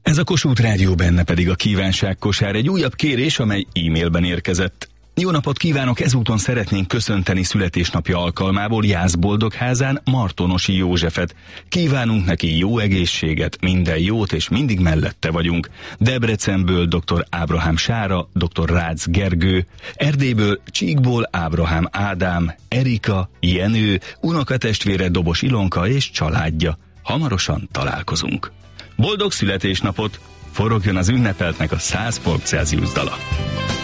Ez a Kossuth Rádió, benne pedig a kívánságkosár, egy újabb kérés, amely e-mailben érkezett. Jó napot kívánok, ezúton szeretnénk köszönteni születésnapja alkalmából Jászboldogházán Martonosi Józsefet. Kívánunk neki jó egészséget, minden jót, és mindig mellette vagyunk. Debrecenből dr. Ábrahám Sára, dr. Rácz Gergő, Erdélyből Csíkból Ábrahám Ádám, Erika, Jenő, unokatestvére Dobos Ilonka és családja. Hamarosan találkozunk. Boldog születésnapot! Forogjon az ünnepeltnek a 100 fok Celsius dala.